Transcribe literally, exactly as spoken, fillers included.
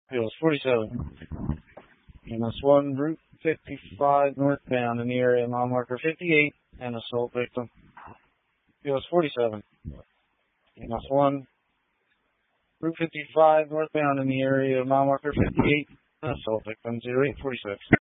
P O S forty-seven. E M S one, Route fifty-five northbound in the area, mile marker fifty-eight, and assault victim. P O S forty-seven. E M S one, Route fifty-five northbound in the area, mile marker fifty-eight, and assault victim zero eight four six.